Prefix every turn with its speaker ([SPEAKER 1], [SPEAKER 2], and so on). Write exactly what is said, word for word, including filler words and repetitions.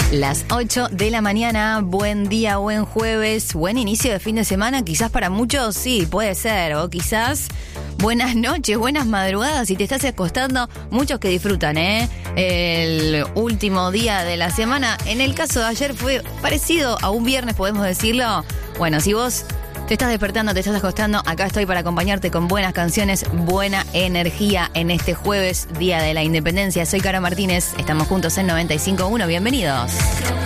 [SPEAKER 1] Las ocho de la mañana, buen día, buen jueves, buen inicio de fin de semana, quizás para muchos sí, puede ser, o quizás buenas noches, buenas madrugadas, si te estás acostando, muchos que disfrutan, ¿eh? El último día de la semana, en el caso de ayer fue parecido a un viernes, podemos decirlo. Bueno, si vos te estás despertando, te estás acostando, acá estoy para acompañarte con buenas canciones, buena energía en este jueves, Día de la Independencia. Soy Caro Martínez, estamos juntos en noventa y cinco punto uno, bienvenidos.